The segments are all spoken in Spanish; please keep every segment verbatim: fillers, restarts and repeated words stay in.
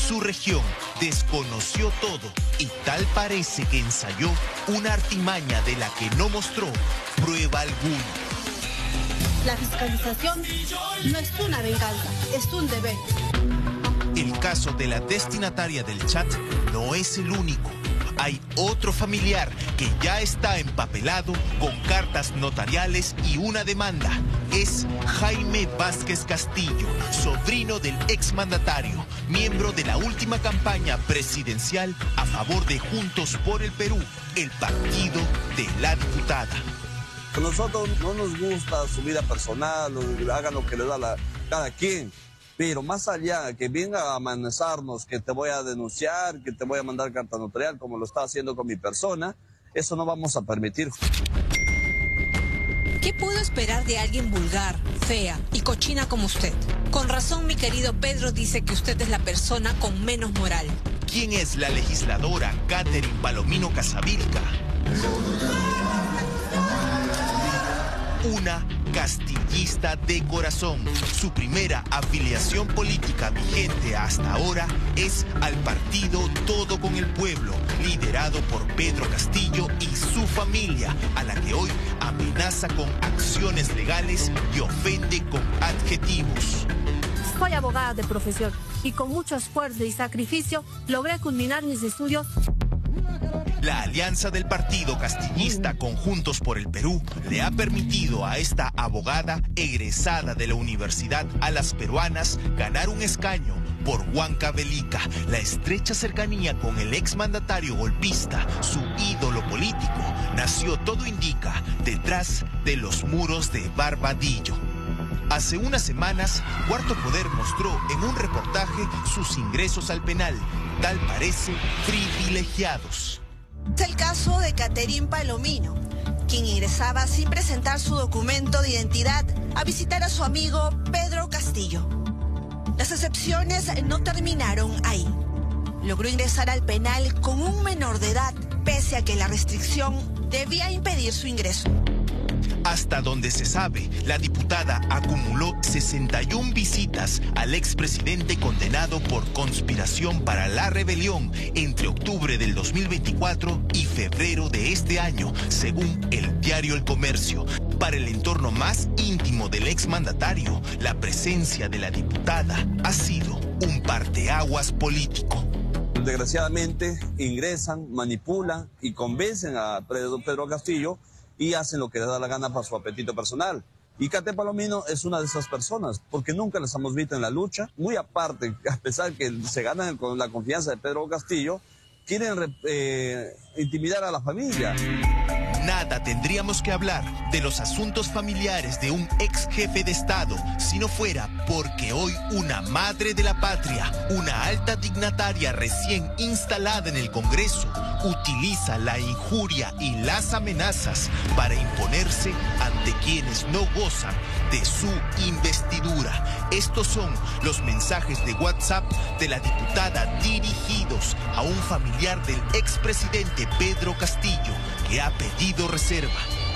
su región desconoció todo y tal parece que ensayó una artimaña de la que no mostró prueba alguna. La fiscalización no es una venganza, es un deber. El caso de la destinataria del chat no es el único. Hay otro familiar que ya está empapelado con cartas notariales y una demanda. Es Jaime Vázquez Castillo, sobrino del exmandatario, miembro de la última campaña presidencial a favor de Juntos por el Perú, el partido de la diputada. A nosotros no nos gusta su vida personal, hagan lo que le da la, cada quien. Pero más allá, que venga a amenazarnos, que te voy a denunciar, que te voy a mandar carta notarial, como lo está haciendo con mi persona, eso no vamos a permitir. ¿Qué puedo esperar de alguien vulgar, fea y cochina como usted? Con razón, mi querido Pedro dice que usted es la persona con menos moral. ¿Quién es la legisladora Catherine Palomino Casavilca? Una castillista de corazón. Su primera afiliación política vigente hasta ahora es al partido Todo con el Pueblo, liderado por Pedro Castillo y su familia, a la que hoy amenaza con acciones legales y ofende con adjetivos. Soy abogada de profesión y con mucho esfuerzo y sacrificio logré culminar mis estudios. La alianza del partido castillista con Juntos por el Perú le ha permitido a esta abogada egresada de la Universidad a las Peruanas ganar un escaño por Huancavelica. La estrecha cercanía con el exmandatario golpista, su ídolo político, nació, todo indica, detrás de los muros de Barbadillo. Hace unas semanas, Cuarto Poder mostró en un reportaje sus ingresos al penal, tal parece privilegiados. Es el caso de Catherine Palomino, quien ingresaba sin presentar su documento de identidad a visitar a su amigo Pedro Castillo. Las excepciones no terminaron ahí. Logró ingresar al penal con un menor de edad, pese a que la restricción debía impedir su ingreso. Hasta donde se sabe, la diputada acumuló sesenta y una visitas al expresidente condenado por conspiración para la rebelión entre octubre del dos mil veinticuatro y febrero de este año, según el diario El Comercio. Para el entorno más íntimo del exmandatario, la presencia de la diputada ha sido un parteaguas político. Desgraciadamente ingresan, manipulan y convencen a Pedro, Pedro Castillo y hacen lo que les da la gana para su apetito personal. Y Catherine Palomino es una de esas personas, porque nunca las hemos visto en la lucha. Muy aparte, a pesar que se ganan con la confianza de Pedro Castillo, quieren eh, intimidar a la familia. Nada tendríamos que hablar de los asuntos familiares de un ex jefe de Estado si no fuera porque hoy una madre de la patria, una alta dignataria recién instalada en el Congreso, utiliza la injuria y las amenazas para imponerse ante quienes no gozan de su investidura. Estos son los mensajes de WhatsApp de la diputada dirigidos a un familiar del expresidente Pedro Castillo, que ha pedido reserva.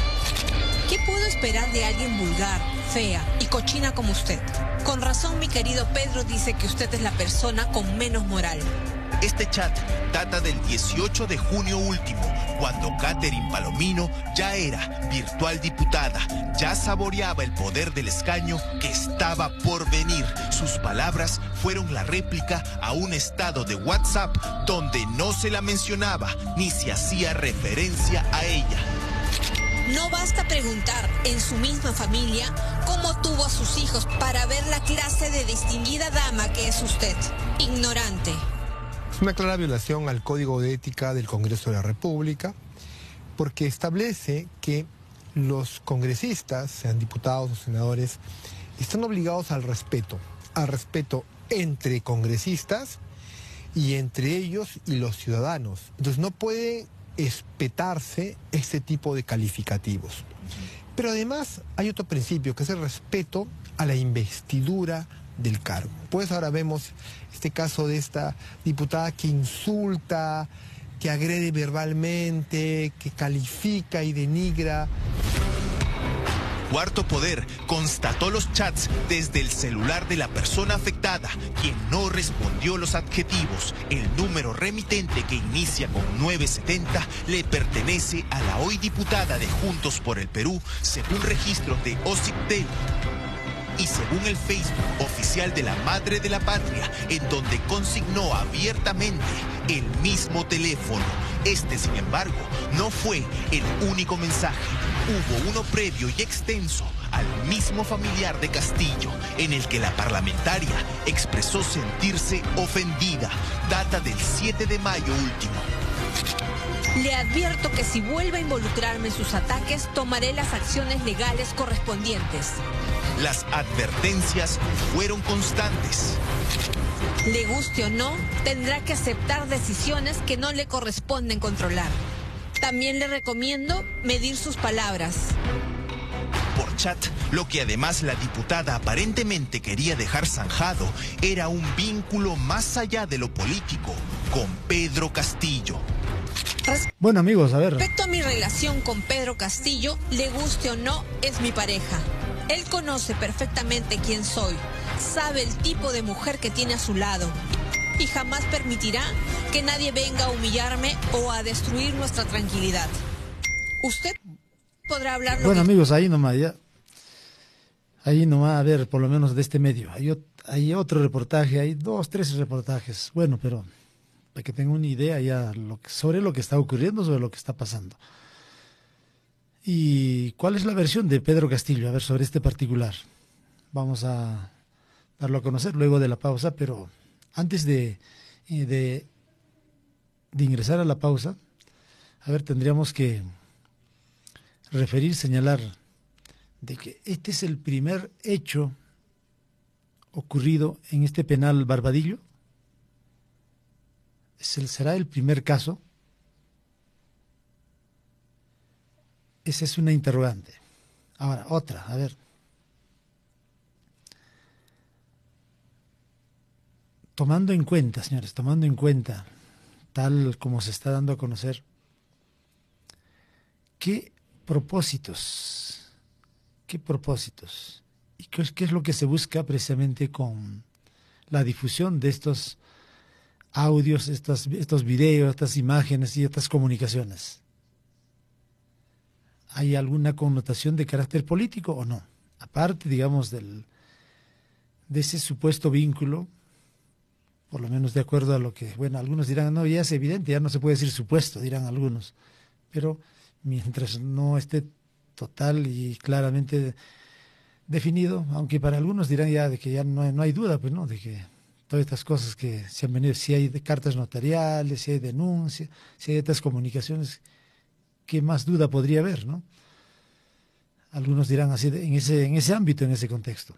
¿Qué puedo esperar de alguien vulgar, fea y cochina como usted? Con razón, mi querido Pedro dice que usted es la persona con menos moral. Este chat data del dieciocho de junio último, cuando Catherine Palomino ya era virtual diputada, ya saboreaba el poder del escaño que estaba por venir. Sus palabras fueron la réplica a un estado de WhatsApp donde no se la mencionaba ni se hacía referencia a ella. No basta preguntar en su misma familia cómo tuvo a sus hijos para ver la clase de distinguida dama que es usted. Ignorante. Es una clara violación al Código de Ética del Congreso de la República, porque establece que los congresistas, sean diputados o senadores, están obligados al respeto, al respeto entre congresistas y entre ellos y los ciudadanos. Entonces no puede espetarse este tipo de calificativos. Pero además hay otro principio, que es el respeto a la investidura del cargo. Pues ahora vemos este caso de esta diputada que insulta, que agrede verbalmente, que califica y denigra. Cuarto Poder constató los chats desde el celular de la persona afectada, quien no respondió los adjetivos. El número remitente, que inicia con nueve setenta, le pertenece a la hoy diputada de Juntos por el Perú, según registros de OSIPTEL. Y según el Facebook oficial de la Madre de la Patria, en donde consignó abiertamente el mismo teléfono. Este, sin embargo, no fue el único mensaje. Hubo uno previo y extenso al mismo familiar de Castillo, en el que la parlamentaria expresó sentirse ofendida. Data del siete de mayo último. Le advierto que si vuelve a involucrarme en sus ataques, tomaré las acciones legales correspondientes. Las advertencias fueron constantes. Le guste o no, tendrá que aceptar decisiones que no le corresponden controlar. También le recomiendo medir sus palabras. Por chat, lo que además la diputada aparentemente quería dejar zanjado era un vínculo más allá de lo político con Pedro Castillo. Bueno, amigos, a ver. Respecto a mi relación con Pedro Castillo, le guste o no, es mi pareja. Él conoce perfectamente quién soy, sabe el tipo de mujer que tiene a su lado y jamás permitirá que nadie venga a humillarme o a destruir nuestra tranquilidad. Usted podrá hablar lo Bueno, que... amigos, ahí nomás ya. Ahí nomás, a ver, por lo menos de este medio. Hay, hay otro reportaje, hay dos, tres reportajes. Bueno, pero para que tengan una idea ya lo que, sobre lo que está ocurriendo, sobre lo que está pasando. ¿Y cuál es la versión de Pedro Castillo? A ver, sobre este particular. Vamos a darlo a conocer luego de la pausa, pero antes de, de, de ingresar a la pausa, a ver, tendríamos que referir, señalar de que este es el primer hecho ocurrido en este penal Barbadillo. ¿Será el primer caso? Esa es una interrogante. Ahora, otra, a ver. Tomando en cuenta, señores, tomando en cuenta, tal como se está dando a conocer, ¿qué propósitos, qué propósitos, y qué es, qué es lo que se busca precisamente con la difusión de estos audios, estos, estos videos, estas imágenes y estas comunicaciones? ¿Hay alguna connotación de carácter político o no? Aparte, digamos, del, de ese supuesto vínculo, por lo menos de acuerdo a lo que, bueno, algunos dirán, no, ya es evidente, ya no se puede decir supuesto, dirán algunos, pero mientras no esté total y claramente definido, aunque para algunos dirán ya de que ya no hay, no hay duda, pues no, de que todas estas cosas que se han venido, si hay de cartas notariales, si hay denuncias, si hay estas comunicaciones, ¿qué más duda podría haber, no? Algunos dirán así, de, en, ese, en ese ámbito, en ese contexto.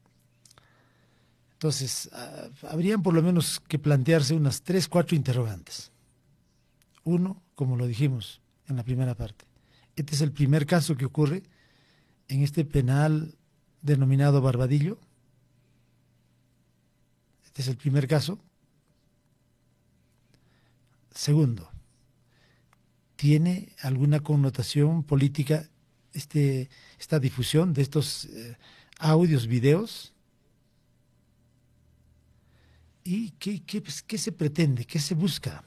Entonces, uh, habrían por lo menos que plantearse unas tres, cuatro interrogantes. Uno, como lo dijimos en la primera parte, este es el primer caso que ocurre en este penal denominado Barbadillo. Este es el primer caso. Segundo, ¿tiene alguna connotación política este, esta difusión de estos eh, audios, videos? ¿Y qué, qué, qué se pretende, qué se busca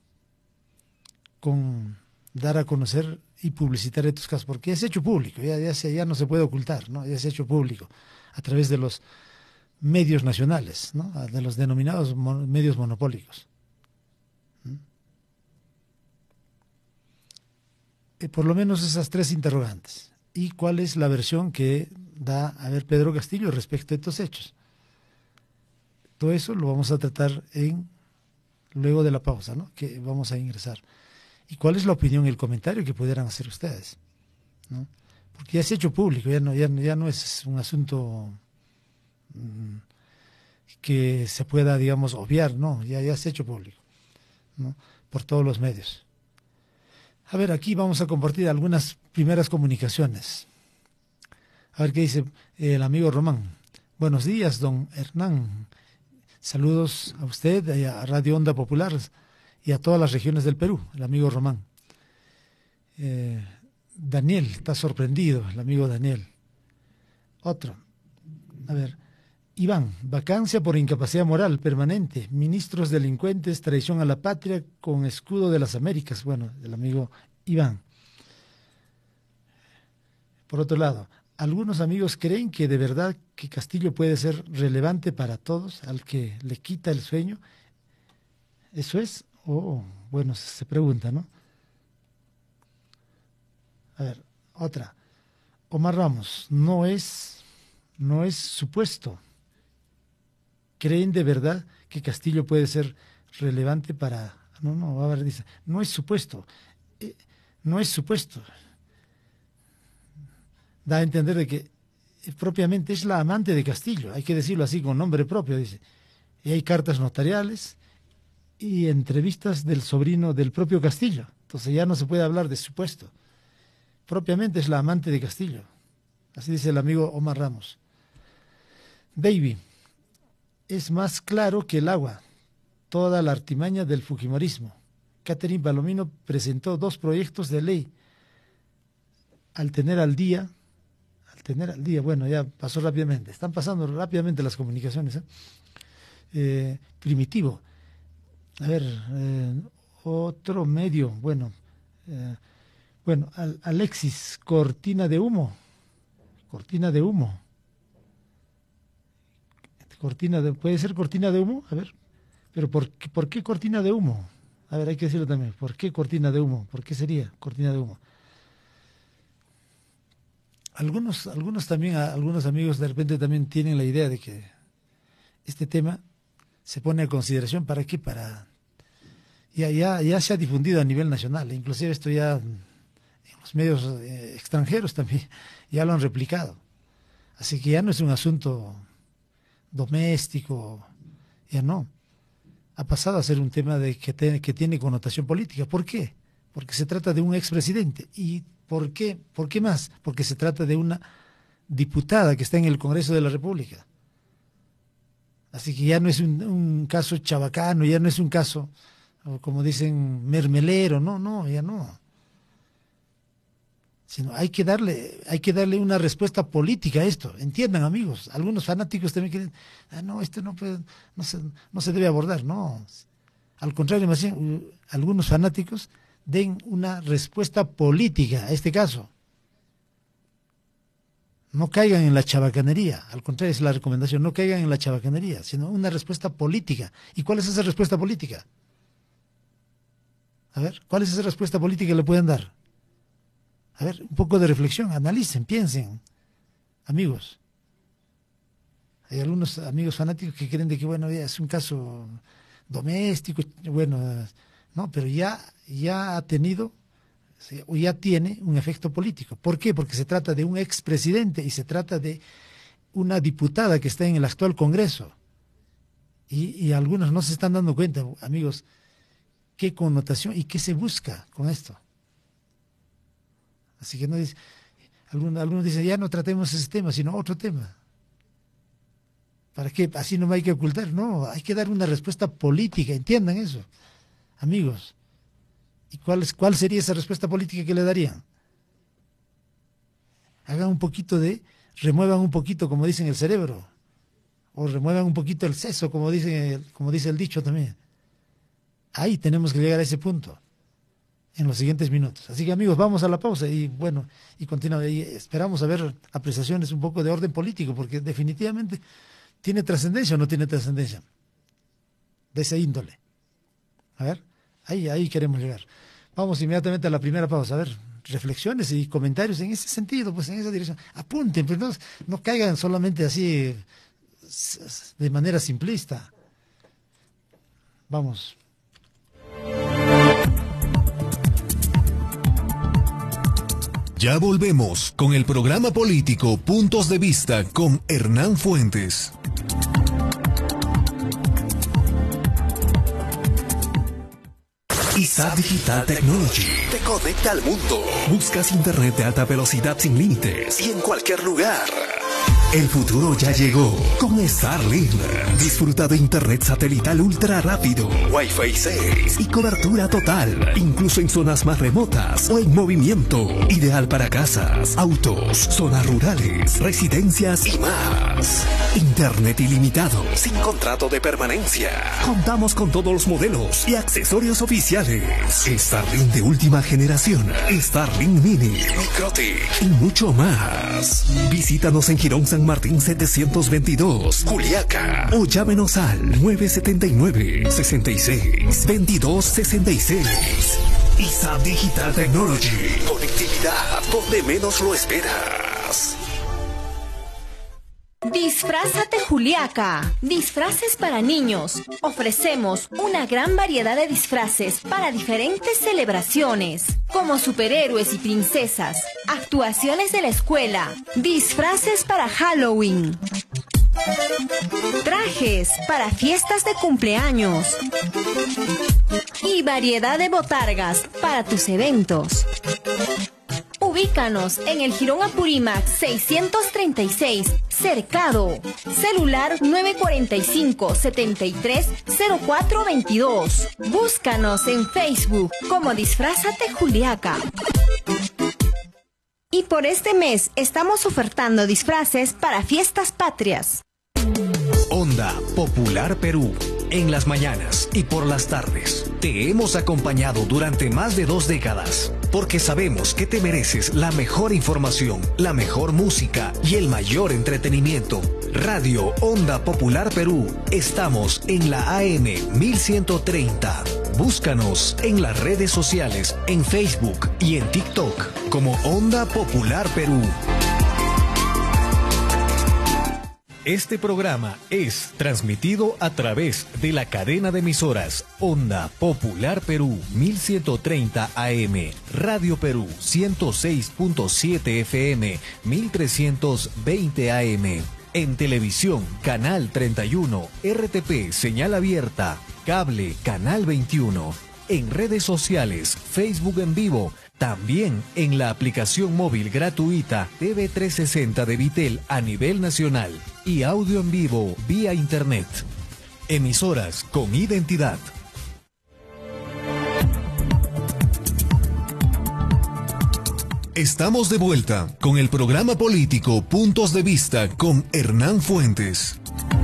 con dar a conocer y publicitar estos casos? Porque ya se ha hecho público, ya, ya, se, ya no se puede ocultar, ¿no? Ya se ha hecho público a través de los medios nacionales, ¿no? De los denominados mon- medios monopólicos. ¿Mm? Eh, por lo menos esas tres interrogantes. ¿Y cuál es la versión que da a ver Pedro Castillo respecto a estos hechos? Todo eso lo vamos a tratar en luego de la pausa, ¿no? Que vamos a ingresar. ¿Y cuál es la opinión y el comentario que pudieran hacer ustedes, ¿no? Porque ya se ha hecho público, ya no, ya, ya no es un asunto mmm, que se pueda, digamos, obviar, no, ya, ya se ha hecho público, ¿no? Por todos los medios. A ver, aquí vamos a compartir algunas primeras comunicaciones. A ver qué dice el amigo Román. Buenos días, don Hernán. Saludos a usted, a Radio Onda Popular y a todas las regiones del Perú, el amigo Román. Eh, Daniel, está sorprendido, el amigo Daniel. Otro. A ver. Iván, vacancia por incapacidad moral permanente. Ministros delincuentes, traición a la patria con escudo de las Américas. Bueno, el amigo Iván. Por otro lado, algunos amigos creen que de verdad que Castillo puede ser relevante para todos, al que le quita el sueño. ¿Eso es? Oh, bueno, se pregunta, ¿no? A ver, otra. Omar Ramos, no es, no es supuesto. ¿Creen de verdad que Castillo puede ser relevante para...? No, no, a ver, dice, no es supuesto. Eh, no es supuesto. Da a entender de que eh, propiamente es la amante de Castillo, hay que decirlo así con nombre propio, dice. Y hay cartas notariales y entrevistas del sobrino del propio Castillo. Entonces ya no se puede hablar de supuesto. Propiamente es la amante de Castillo. Así dice el amigo Omar Ramos. Baby, es más claro que el agua, toda la artimaña del fujimorismo. Catherine Palomino presentó dos proyectos de ley. Al tener al día, al tener al día, bueno, ya pasó rápidamente, están pasando rápidamente las comunicaciones. ¿eh? Eh, primitivo. A ver, eh, otro medio, bueno, eh, bueno, Al Alexis, cortina de humo, cortina de humo. Cortina de, ¿puede ser cortina de humo? A ver, pero ¿por qué, ¿por qué cortina de humo? A ver, hay que decirlo también. ¿Por qué cortina de humo? ¿Por qué sería cortina de humo? Algunos, algunos también, algunos amigos de repente también tienen la idea de que este tema se pone a consideración. ¿Para qué? Para ya, ya, ya se ha difundido a nivel nacional. Inclusive esto ya en los medios eh, extranjeros también ya lo han replicado. Así que ya no es un asunto doméstico, ya no. Ha pasado a ser un tema de que, te, que tiene connotación política. ¿Por qué? Porque se trata de un expresidente. ¿Y por qué? ¿Por qué más? Porque se trata de una diputada que está en el Congreso de la República. Así que ya no es un, un caso chabacano, ya no es un caso, como dicen, mermelero, no, no, ya no. Sino hay que darle, hay que darle una respuesta política a esto. Entiendan, amigos. Algunos fanáticos también quieren, ah, no, esto no puede, no se, no se debe abordar. No, al contrario, más bien, algunos fanáticos den una respuesta política a este caso. No caigan en la chabacanería. Al contrario, es la recomendación. No caigan en la chabacanería, sino una respuesta política. ¿Y cuál es esa respuesta política? A ver, ¿cuál es esa respuesta política que le pueden dar? A ver, un poco de reflexión, analicen, piensen, amigos. Hay algunos amigos fanáticos que creen de que, bueno, ya es un caso doméstico, bueno, no, pero ya, ya ha tenido, o ya tiene un efecto político. ¿Por qué? Porque se trata de un expresidente y se trata de una diputada que está en el actual Congreso. Y, y algunos no se están dando cuenta, amigos, qué connotación y qué se busca con esto. Así que no dice, algunos, algunos dicen, ya no tratemos ese tema, sino otro tema. ¿Para qué? Así no me hay que ocultar. No, hay que dar una respuesta política, entiendan eso, amigos. ¿Y cuál, es, cuál sería esa respuesta política que le darían? Hagan un poquito de, remuevan un poquito, como dicen, el cerebro, o remuevan un poquito el seso, como dice, como dice el dicho también. Ahí tenemos que llegar a ese punto en los siguientes minutos. Así que, amigos, vamos a la pausa y bueno, y continuamos. Y esperamos a ver apreciaciones un poco de orden político, porque definitivamente tiene trascendencia o no tiene trascendencia de esa índole. A ver, ahí, ahí queremos llegar. Vamos inmediatamente a la primera pausa. A ver, reflexiones y comentarios en ese sentido, pues en esa dirección. Apunten, pero no, no caigan solamente así de manera simplista. Vamos. Ya volvemos con el programa político Puntos de Vista con Hernán Fuentes. I S A Digital Technology te conecta al mundo. Buscas internet de alta velocidad sin límites y en cualquier lugar. El futuro ya llegó con Starlink. Disfruta de internet satelital ultra rápido, Wi-Fi seis y cobertura total, incluso en zonas más remotas o en movimiento. Ideal para casas, autos, zonas rurales, residencias y más. Internet ilimitado, sin contrato de permanencia. Contamos con todos los modelos y accesorios oficiales. Starlink de última generación, Starlink Mini, Microtic y mucho más. Visítanos en Girón San Martín setecientos veintidós, Juliaca, o llámenos al nueve siete nueve, sesenta y seis, veintidós sesenta y seis. I S A Digital Technology, conectividad donde menos lo esperas. Disfrázate Juliaca. Disfraces para niños. Ofrecemos una gran variedad de disfraces para diferentes celebraciones, como superhéroes y princesas, actuaciones de la escuela, disfraces para Halloween, trajes para fiestas de cumpleaños y variedad de botargas para tus eventos. Ubícanos en el Jirón Apurímac seiscientos treinta y seis, Cercado. Celular nueve cuatro cinco, siete tres, cero cuatro dos dos. Búscanos en Facebook como Disfrázate Juliaca. Y por este mes estamos ofertando disfraces para fiestas patrias. Onda Popular Perú. En las mañanas y por las tardes te hemos acompañado durante más de dos décadas, porque sabemos que te mereces la mejor información, la mejor música y el mayor entretenimiento. Radio Onda Popular Perú. Estamos en la A M mil ciento treinta. Búscanos en las redes sociales, en Facebook y en TikTok como Onda Popular Perú. Este programa es transmitido a través de la cadena de emisoras Onda Popular Perú mil ciento treinta A M, Radio Perú ciento seis punto siete F M, mil trescientos veinte A M. En televisión, Canal treinta y uno, R T P Señal Abierta, Cable Canal veintiuno. En redes sociales, Facebook en vivo, también en la aplicación móvil gratuita T V trescientos sesenta de Vitel a nivel nacional y audio en vivo vía internet. Emisoras con identidad. Estamos de vuelta con el programa político Puntos de Vista con Hernán Fuentes.